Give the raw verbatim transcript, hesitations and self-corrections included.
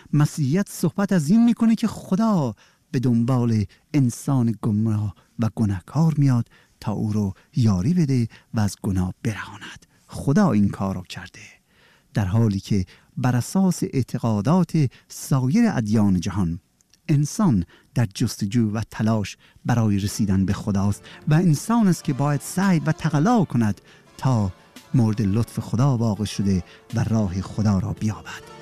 مسیحیت صحبت از این میکنه که خدا به دنبال انسان گمراه و گناهکار میاد تا او رو یاری بده و از گناه برهاند. خدا این کار رو کرده، در حالی که بر اساس اعتقادات سایر ادیان جهان انسان در جستجو و تلاش برای رسیدن به خداست و انسان است که باید سعی و تقلا کند تا مورد لطف خدا واقع شده و راه خدا را بیابد.